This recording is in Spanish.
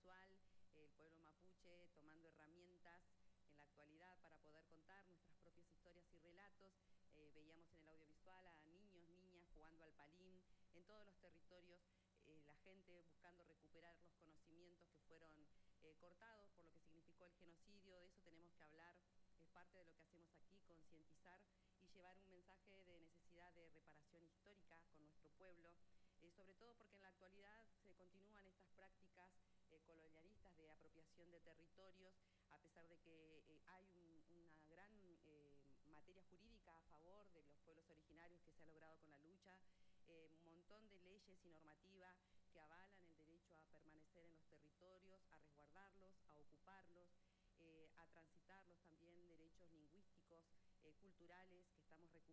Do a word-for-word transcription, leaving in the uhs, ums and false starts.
audiovisual, el pueblo mapuche tomando herramientas en la actualidad para poder contar nuestras propias historias y relatos. Eh, veíamos en el audiovisual a niños, niñas jugando al palín, en todos los territorios, eh, la gente buscando recuperar los conocimientos que fueron eh, cortados por lo que significó el genocidio. De eso tenemos que hablar, es parte de lo que hacemos aquí, concientizar y llevar un mensaje de necesidad de reparación histórica con nuestro pueblo, eh, sobre todo porque en la actualidad se continúan estas prácticas eh, colonialistas de apropiación de territorios, a pesar de que eh, hay un, una gran eh, materia jurídica a favor de los pueblos originarios que se ha logrado con la lucha, eh, un montón de leyes y normativa que avalan el derecho a permanecer en los territorios, a resguardarlos, a ocuparlos, eh, a transitarlos, también derechos lingüísticos, eh, culturales que estamos recuperando.